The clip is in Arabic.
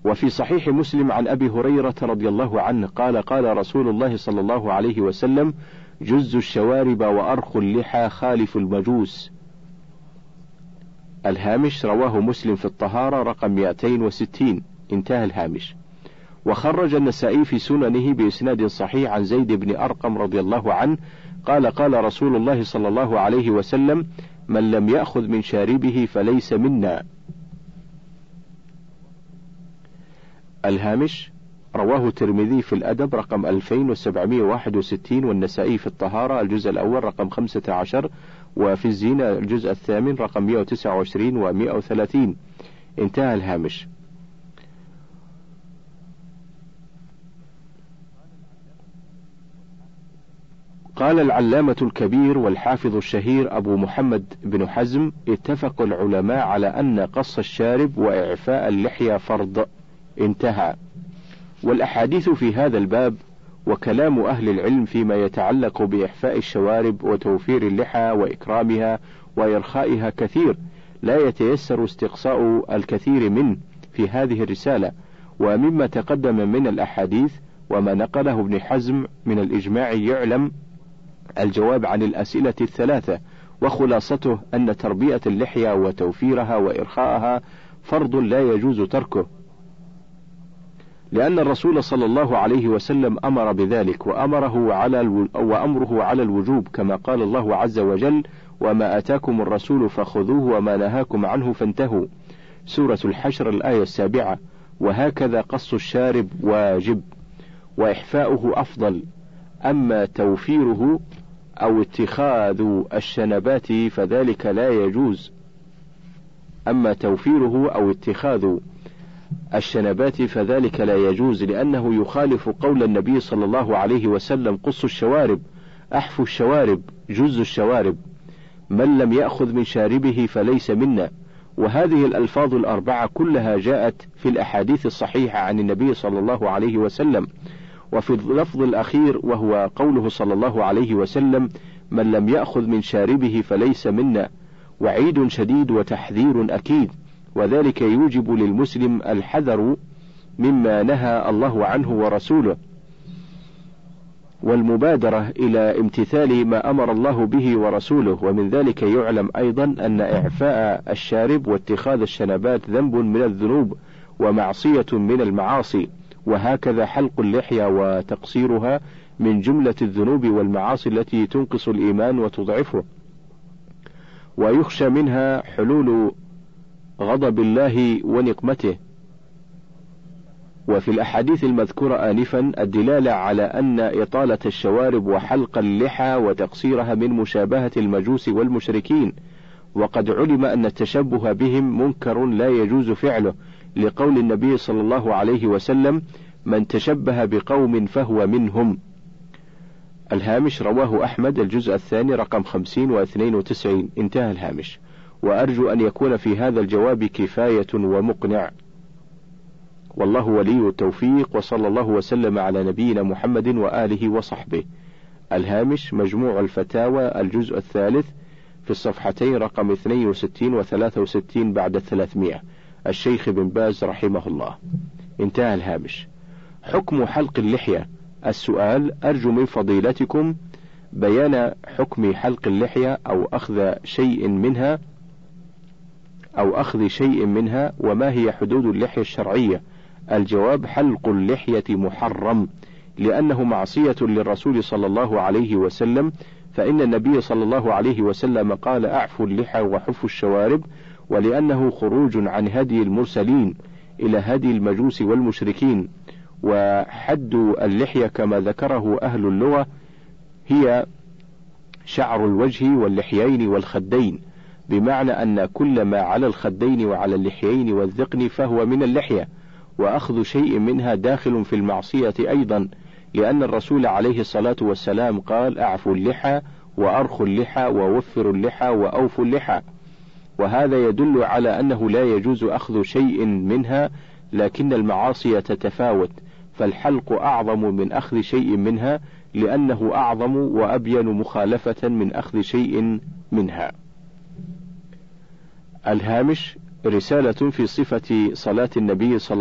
وفي صحيح مسلم عن أبي هريرة رضي الله عنه قال قال رسول الله صلى الله عليه وسلم: جز الشوارب وأرخ اللحى خالف المجوس. الهامش: رواه مسلم في الطهارة رقم 260. انتهى الهامش. وخرج النسائي في سننه بإسناد صحيح عن زيد بن أرقم رضي الله عنه قال قال رسول الله صلى الله عليه وسلم: من لم يأخذ من شاربه فليس منا. الهامش: رواه الترمذي في الأدب رقم 2761 والنسائي في الطهارة الجزء الأول رقم 15 وفي الزينة الجزء الثامن رقم 129 و 130. انتهى الهامش. قال العلامة الكبير والحافظ الشهير أبو محمد بن حزم: اتفق العلماء على أن قص الشارب وإعفاء اللحية فرض. انتهى. والأحاديث في هذا الباب وكلام أهل العلم فيما يتعلق بإعفاء الشوارب وتوفير اللحى وإكرامها وإرخائها كثير، لا يتيسر استقصاء الكثير منه في هذه الرسالة. ومما تقدم من الأحاديث وما نقله ابن حزم من الإجماع يعلم الجواب عن الأسئلة الثلاثة، وخلاصته أن تربية اللحية وتوفيرها وإرخاءها فرض لا يجوز تركه، لأن الرسول صلى الله عليه وسلم أمر بذلك وأمره على الوجوب، كما قال الله عز وجل: وما آتاكم الرسول فخذوه وما نهاكم عنه فانتهوا. سورة الحشر الآية 7. وهكذا قص الشارب واجب وإحفاؤه أفضل، أما توفيره أو اتخاذ الشنبات فذلك لا يجوز. فذلك لا يجوز لأنه يخالف قول النبي صلى الله عليه وسلم: قص الشوارب، أحفوا الشوارب، جز الشوارب، من لم يأخذ من شاربه فليس منا. وهذه الألفاظ الأربعة كلها جاءت في الأحاديث الصحيحة عن النبي صلى الله عليه وسلم. وفي اللفظ الأخير وهو قوله صلى الله عليه وسلم: من لم يأخذ من شاربه فليس منا، وعيد شديد وتحذير أكيد، وذلك يوجب للمسلم الحذر مما نهى الله عنه ورسوله، والمبادرة إلى امتثال ما أمر الله به ورسوله. ومن ذلك يعلم أيضا أن إعفاء الشارب واتخاذ الشنبات ذنب من الذنوب ومعصية من المعاصي، وهكذا حلق اللحية وتقصيرها من جملة الذنوب والمعاصي التي تنقص الإيمان وتضعفه، ويخشى منها حلول غضب الله ونقمته. وفي الأحاديث المذكورة آنفا الدلالة على أن إطالة الشوارب وحلق اللحى وتقصيرها من مشابهة المجوس والمشركين، وقد علم أن التشبه بهم منكر لا يجوز فعله، لقول النبي صلى الله عليه وسلم: من تشبه بقوم فهو منهم. الهامش: رواه أحمد الجزء الثاني رقم 50 و 92. انتهى الهامش. وأرجو أن يكون في هذا الجواب كفاية ومقنع، والله ولي التوفيق، وصلى الله وسلم على نبينا محمد وآله وصحبه. الهامش: مجموع الفتاوى الجزء الثالث في الصفحتين رقم 62 و 63 بعد 300، الشيخ بن باز رحمه الله. انتهى الهامش. حكم حلق اللحية. السؤال: أرجو من فضيلتكم بيان حكم حلق اللحية أو أخذ شيء منها، وما هي حدود اللحية الشرعية؟ الجواب: حلق اللحية محرم، لأنه معصية للرسول صلى الله عليه وسلم، فإن النبي صلى الله عليه وسلم قال: أعفوا اللحى وحفوا الشوارب، ولأنه خروج عن هدي المرسلين إلى هدي المجوس والمشركين. وحد اللحية كما ذكره أهل اللغة هي شعر الوجه واللحيين والخدين، بمعنى أن كل ما على الخدين وعلى اللحيين والذقن فهو من اللحية، وأخذ شيء منها داخل في المعصية أيضا، لأن الرسول عليه الصلاة والسلام قال: أعفوا اللحى وأرخوا اللحى ووفروا اللحى وأوفوا اللحى. وهذا يدل على أنه لا يجوز أخذ شيء منها، لكن المعاصي تتفاوت، فالحلق أعظم من أخذ شيء منها، لأنه أعظم وأبين مخالفة من أخذ شيء منها. الهامش: رسالة في صفة صلاة النبي صلى